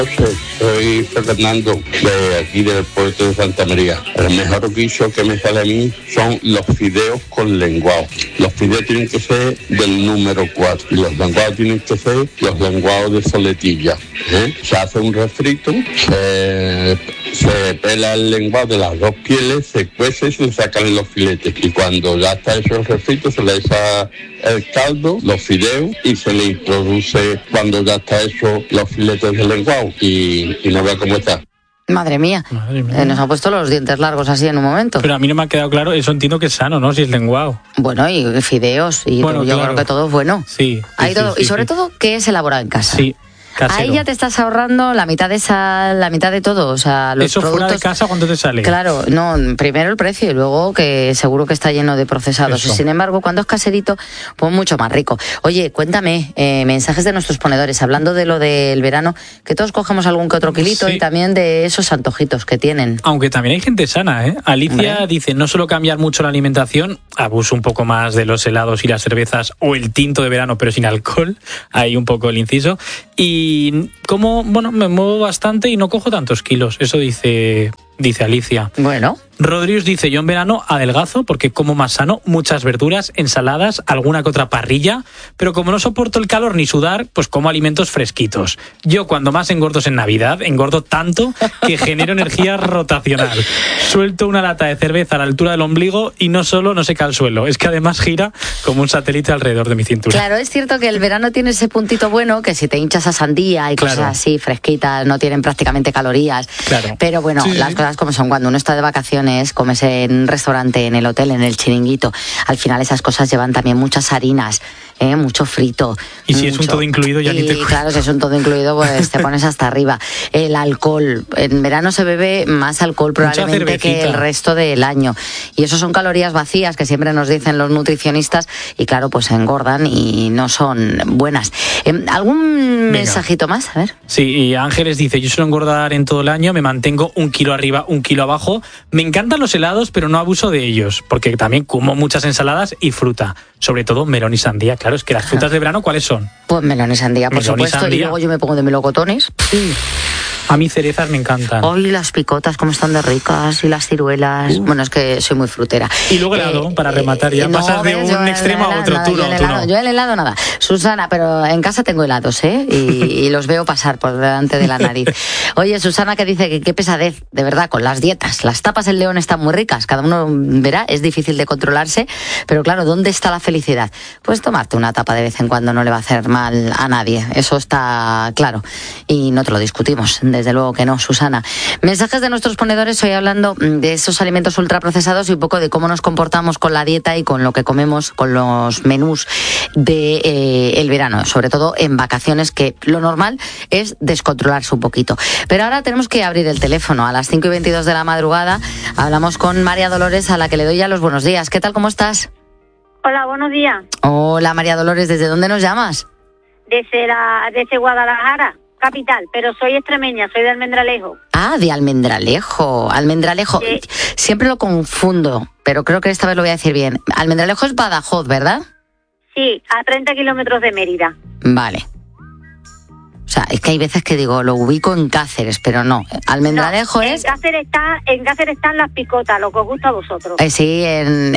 Soy Fernando, de aquí del puerto de Santa María. El mejor guiso que me sale a mí son los fideos con lenguado. Los fideos tienen que ser del número 4 y los lenguados tienen que ser los lenguados de soletilla. Se hace un refrito, se pela el lenguado de las dos pieles, se cuece y se sacan los filetes. Y cuando ya está hecho el refrito, se le echa el caldo, los fideos, y se le introduce cuando ya está hecho los filetes de lenguado. Y no vea cómo está. Madre mía. Nos ha puesto los dientes largos así en un momento. Pero a mí no me ha quedado claro, eso entiendo que es sano, ¿no? Si es lenguado. Bueno, y fideos, y bueno, yo creo que todo es bueno. Sí. Hay todo, y sobre todo que es elaborado en casa. Sí. Casero. Ahí ya te estás ahorrando la mitad de sal, la mitad de todo, o sea, los ¿Eso productos, fuera de casa cuánto te sale? Claro, no, primero el precio y luego que seguro que está lleno de procesados. Eso. Y sin embargo, cuando es caserito, pues mucho más rico. Oye, cuéntame, mensajes de nuestros ponedores, hablando de lo del verano, que todos cogemos algún que otro kilito, sí, y también de esos antojitos que tienen. Aunque también hay gente sana, ¿eh? Alicia dice, no solo cambiar mucho la alimentación, abuso un poco más de los helados y las cervezas o el tinto de verano, pero sin alcohol, ahí un poco el inciso. Y como, bueno, me muevo bastante y no cojo tantos kilos, eso dice Alicia. Bueno. Rodríguez dice, yo en verano adelgazo porque como más sano, muchas verduras, ensaladas, alguna que otra parrilla, pero como no soporto el calor ni sudar, pues como alimentos fresquitos. Yo cuando más engordo es en Navidad, engordo tanto que genero energía rotacional. Suelto una lata de cerveza a la altura del ombligo y no solo no se cae al suelo, es que además gira como un satélite alrededor de mi cintura. Claro, es cierto que el verano tiene ese puntito bueno, que si te hinchas a sandía y cosas así fresquitas, no tienen prácticamente calorías. Claro. Pero bueno, las cosas como son, cuando uno está de vacaciones, comes en un restaurante, en el hotel, en el chiringuito, al final esas cosas llevan también muchas harinas, mucho frito. Y si es un todo incluido ya ni te... Claro, si es un todo incluido, pues te pones hasta arriba. El alcohol, en verano se bebe más alcohol probablemente que el resto del año. Y eso son calorías vacías que siempre nos dicen los nutricionistas y claro, pues engordan y no son buenas. ¿Algún mensajito más? A ver. Sí, y Ángeles dice, yo suelo engordar en todo el año, me mantengo 1 kilo arriba, 1 kilo abajo. Me encantan los helados, pero no abuso de ellos, porque también como muchas ensaladas y fruta, sobre todo melón y sandía. Claro, es que las frutas de verano, ¿cuáles son? Pues melón y sandía, por supuesto, y luego yo me pongo de melocotones. A mí cerezas me encantan. Hoy las picotas, cómo están de ricas, y las ciruelas. Bueno, es que soy muy frutera. Y luego helado, para rematar, ya pasas de un extremo a otro. Tú no. Yo el helado nada. Susana, pero en casa tengo helados, y los veo pasar por delante de la nariz. Oye, Susana, que dice que qué pesadez, de verdad, con las dietas. Las tapas del León están muy ricas, cada uno verá, es difícil de controlarse, pero claro, ¿dónde está la felicidad? Pues tomarte una tapa de vez en cuando no le va a hacer mal a nadie, eso está claro, y no te lo discutimos, desde luego que no, Susana. Mensajes de nuestros ponedores hoy hablando de esos alimentos ultraprocesados y un poco de cómo nos comportamos con la dieta y con lo que comemos, con los menús de el verano, sobre todo en vacaciones, que lo normal es descontrolarse un poquito. Pero ahora tenemos que abrir el teléfono. A las 5:22 de la madrugada hablamos con María Dolores, a la que le doy ya los buenos días. ¿Qué tal, cómo estás? Hola, buenos días. Hola, María Dolores, ¿desde dónde nos llamas? Desde Guadalajara, capital, pero soy extremeña, soy de Almendralejo. Ah, de Almendralejo. Sí. Siempre lo confundo, pero creo que esta vez lo voy a decir bien. Almendralejo es Badajoz, ¿verdad? Sí, a 30 kilómetros de Mérida. Vale. O sea, es que hay veces que digo, lo ubico en Cáceres, pero no. Almendralejo es... En Cáceres están las picotas, lo que os gusta a vosotros. Sí, en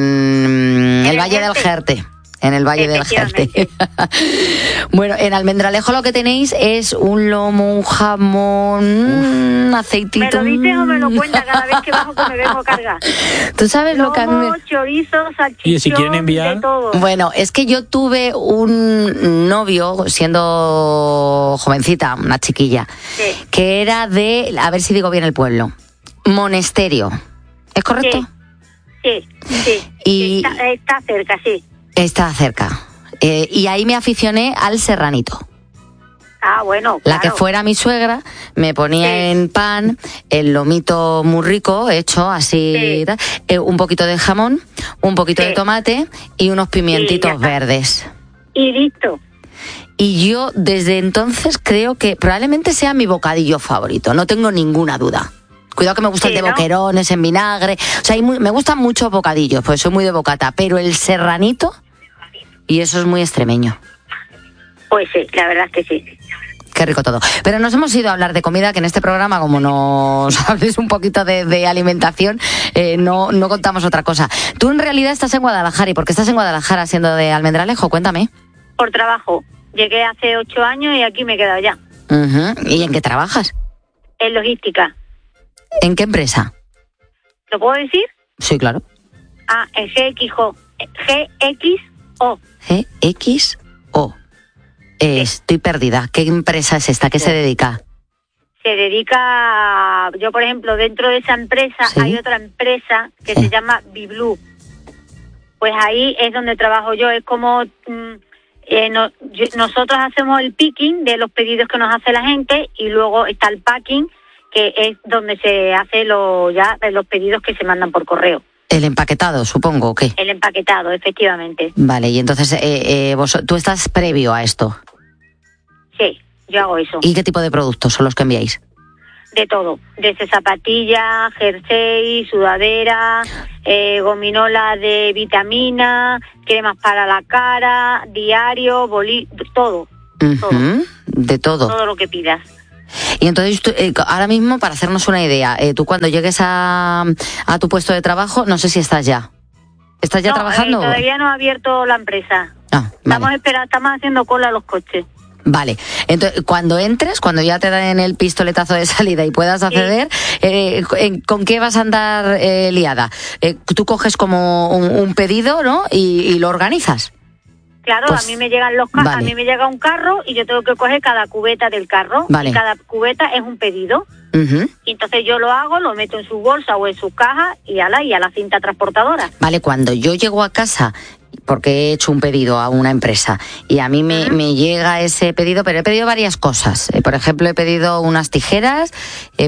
el Valle del Jerte. En el Valle del Jerte. Bueno, en Almendralejo lo que tenéis es un lomo, un jamón, un aceitito. ¿Me lo dices o me lo cuentas cada vez que bajo que me vengo a cargar? ¿Tú sabes lomo, lo que a mí chorizo, salchichón, y si quieren enviar... de todo. Bueno, es que yo tuve un novio, siendo jovencita, una chiquilla, que era de, a ver si digo bien el pueblo, Monesterio. ¿Es correcto? Sí. Y está cerca, sí. Está cerca. Y ahí me aficioné al serranito. Ah, bueno, claro. La que fuera mi suegra me ponía en pan el lomito muy rico, hecho así, un poquito de jamón, un poquito de tomate y unos pimientitos verdes. Y listo. Y yo desde entonces creo que probablemente sea mi bocadillo favorito, no tengo ninguna duda. Cuidado que me gusta el de boquerones en vinagre. O sea, me gustan muchos bocadillos, pues soy muy de bocata, pero el serranito, y eso es muy extremeño. Pues sí, la verdad es que sí. Qué rico todo. Pero nos hemos ido a hablar de comida, que en este programa, como nos hables un poquito de alimentación, no contamos otra cosa. Tú en realidad estás en Guadalajara, ¿y por qué estás en Guadalajara siendo de Almendralejo? Cuéntame. Por trabajo. Llegué hace 8 años y aquí me he quedado ya. ¿Y en qué trabajas? En logística. ¿En qué empresa? ¿Lo puedo decir? Sí, claro. En GXO. GXO. GXO. Estoy perdida. ¿Qué empresa es esta? ¿Qué se dedica? Se dedica, yo por ejemplo, dentro de esa empresa hay otra empresa que se llama Biblu. Pues ahí es donde trabajo yo. Es como nosotros hacemos el picking de los pedidos que nos hace la gente, y luego está el packing, que es donde se hace los pedidos que se mandan por correo. El empaquetado, supongo, ¿o qué? El empaquetado, efectivamente. Vale, y entonces tú estás previo a esto. Sí, yo hago eso. ¿Y qué tipo de productos son los que enviáis? De todo, desde zapatillas, jersey, sudadera, gominola de vitamina, cremas para la cara, diario, todo. De todo. Todo lo que pidas. Y entonces, ahora mismo, para hacernos una idea, tú cuando llegues a tu puesto de trabajo, no sé si estás ya. ¿Estás ya trabajando? Todavía no ha abierto la empresa. Vale. Estamos haciendo cola a los coches. Vale, entonces cuando entres, cuando ya te den el pistoletazo de salida y puedas acceder, ¿con qué vas a andar liada? Tú coges como un pedido, ¿no? Y lo organizas. Claro, pues, a mí me llegan a mí me llega un carro y yo tengo que coger cada cubeta del carro. Vale. Y cada cubeta es un pedido. Y entonces yo lo hago, lo meto en su bolsa o en su caja y a la cinta transportadora. Vale, cuando yo llego a casa, porque he hecho un pedido a una empresa y a mí me llega ese pedido, pero he pedido varias cosas. Por ejemplo, he pedido unas tijeras, he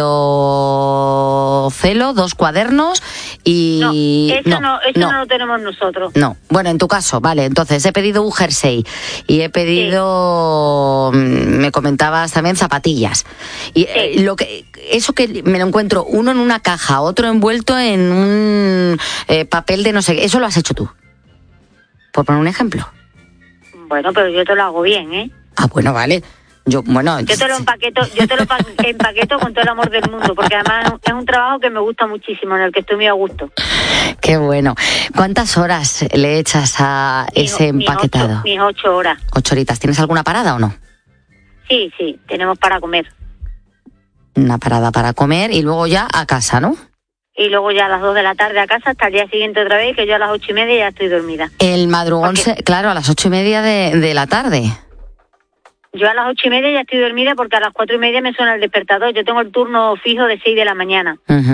pedido celo, 2 cuadernos y... No, eso no lo tenemos nosotros. No, bueno, en tu caso, vale, entonces he pedido un jersey y he pedido, me comentabas también, zapatillas. Y eso que me lo encuentro uno en una caja, otro envuelto en un papel de no sé qué, eso lo has hecho tú. Por poner un ejemplo. Bueno, pero yo te lo hago bien, ¿eh? Bueno, vale. Yo te lo empaqueto con todo el amor del mundo, porque además es un trabajo que me gusta muchísimo, en el que estoy muy a gusto. Qué bueno. ¿Cuántas horas le echas a ese empaquetado? Mis 8 horas. 8 horitas. ¿Tienes alguna parada o no? Sí, tenemos para comer. Una parada para comer y luego ya a casa, ¿no? Y luego ya a las 2 de la tarde a casa, hasta el día siguiente otra vez, que yo a las 8:30 ya estoy dormida. El madrugón, claro, a las 8:30 de la tarde. Yo a las 8:30 ya estoy dormida porque a las 4:30 me suena el despertador. Yo tengo el turno fijo de 6 de la mañana.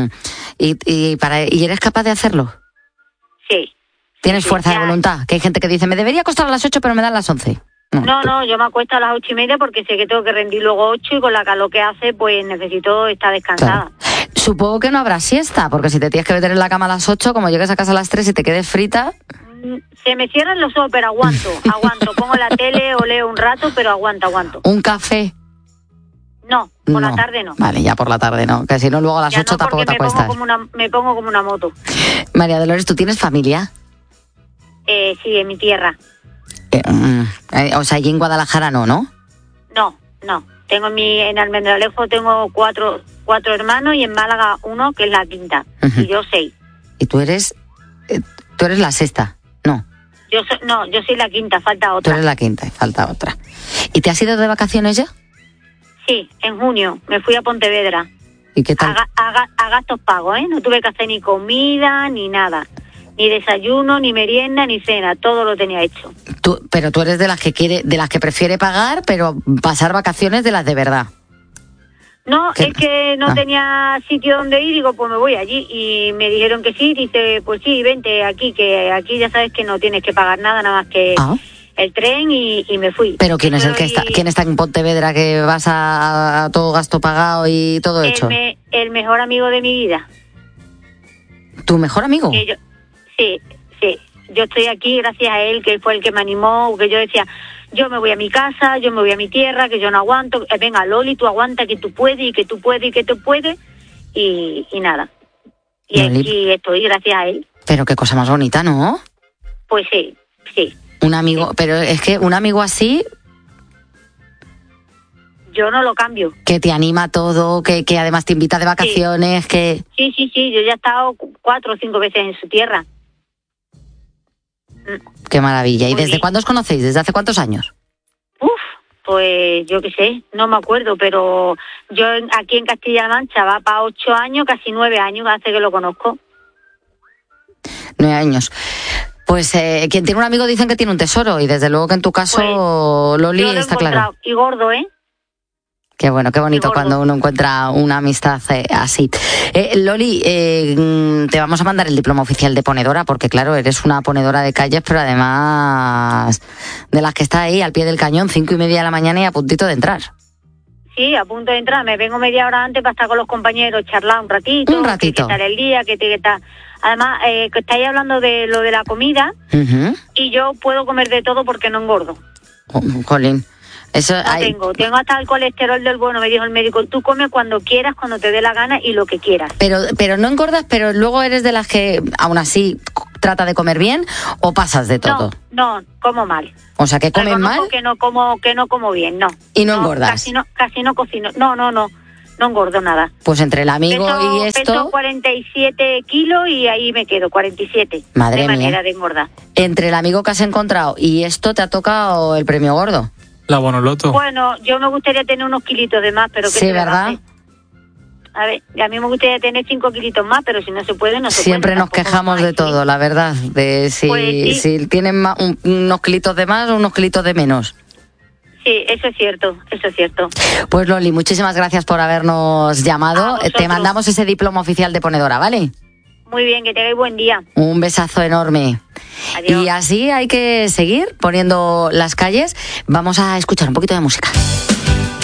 ¿Y eres capaz de hacerlo? Sí. ¿Tienes fuerza de voluntad? Que hay gente que dice, me debería acostar a las 8, pero me dan las 11. No, yo me acuesto a las 8:30 porque sé que tengo que rendir luego 8 y con la calor que hace, pues necesito estar descansada. Claro. Supongo que no habrá siesta, porque si te tienes que meter en la cama a las 8, como llegues a casa a las 3 y te quedes frita... Se me cierran los ojos, pero aguanto. Pongo la tele o leo un rato, pero aguanto. ¿Un café? No, por la tarde no. Vale, ya por la tarde no, que si no luego a las 8 tampoco te acuestas. Me pongo como una moto. María Dolores, ¿tú tienes familia? Sí, en mi tierra. O sea, allí en Guadalajara no. No. Tengo en Almendralejo tengo cuatro hermanos y en Málaga 1, que es la quinta. Y yo 6. ¿Y tú eres la sexta? No. Yo soy la quinta, falta otra. Tú eres la quinta y falta otra. ¿Y te has ido de vacaciones ya? Sí, en junio me fui a Pontevedra. ¿Y qué tal? A gastos pagos, ¿eh? No tuve que hacer ni comida, ni nada. Ni desayuno, ni merienda, ni cena. Todo lo tenía hecho. Pero tú eres de las que prefiere pagar, pero pasar vacaciones de las de verdad. No, es que no tenía sitio donde ir, digo, pues me voy allí. Y me dijeron que sí, dice, pues sí, vente aquí, que aquí ya sabes que no tienes que pagar nada más que el tren y me fui. ¿Pero quién es quién está en Pontevedra que vas a todo gasto pagado y todo hecho? El mejor amigo de mi vida. ¿Tu mejor amigo? Sí. Yo estoy aquí gracias a él, que fue el que me animó, que yo decía, yo me voy a mi casa, yo me voy a mi tierra, que yo no aguanto. Venga, Loli, tú aguanta, que tú puedes, y que tú puedes, y que tú puedes. Y nada. Y Loli, aquí estoy gracias a él. Pero qué cosa más bonita, ¿no? Pues sí. Un amigo, pero es que un amigo así... yo no lo cambio. Que te anima todo, que además te invita de vacaciones, Sí. que... Sí, yo ya he estado 4 o 5 veces en su tierra. Qué maravilla. ¿Y Muy desde bien. cuándo os conocéis? ¿Desde hace cuántos años? Pues yo qué sé, no me acuerdo, pero yo aquí en Castilla-La Mancha va para 8 años, casi 9 años hace que lo conozco. 9 años. Pues quien tiene un amigo dicen que tiene un tesoro y desde luego que en tu caso, Pues, Loli, yo lo he está claro. encontrado. Y gordo, ¿eh? Qué bueno, qué bonito Y gordo. cuando uno encuentra una amistad así. Loli, te vamos a mandar el diploma oficial de ponedora porque claro, eres una ponedora de calles, pero además de las que está ahí al pie del cañón, 5:30 de la mañana y a puntito de entrar. Sí, a punto de entrar. Me vengo media hora antes para estar con los compañeros, charlar un ratito. Un ratito. ¿Qué tal el día? ¿Qué tal? Además, que estáis hablando de lo de la comida Uh-huh. y yo puedo comer de todo porque no engordo. Jolín. Eso No hay... tengo hasta el colesterol del bueno, me dijo el médico. Tú comes cuando quieras, cuando te dé la gana y lo que quieras. Pero no engordas, pero luego eres de las que aún así trata de comer bien o pasas de todo. No, como mal. O sea, que comes Reconozco mal que no como bien, no. y no engordas. Casi no cocino. No engordo nada. Pues entre el amigo Peso, y esto, peso 47 kilos y ahí me quedo, 47. Madre de mía. manera de engordar. entre el amigo que has encontrado y esto te ha tocado el premio gordo. La Bonoloto. Bueno, yo me gustaría tener unos kilitos de más, pero ¿qué Sí, se le va a ¿verdad? hacer? A ver, a mí me gustaría tener 5 kilitos más, pero si no se puede, no se Siempre puede. nos quejamos de todo, la verdad, de si, Pues sí. si tienen unos kilitos de más o unos kilitos de menos. Sí, eso es cierto, eso es cierto. Pues Loli, muchísimas gracias por habernos llamado. A vosotros. Te mandamos ese diploma oficial de ponedora, ¿vale? Muy bien, que tengáis buen día. Un besazo enorme. Adiós. Y así hay que seguir poniendo las calles. Vamos a escuchar un poquito de música.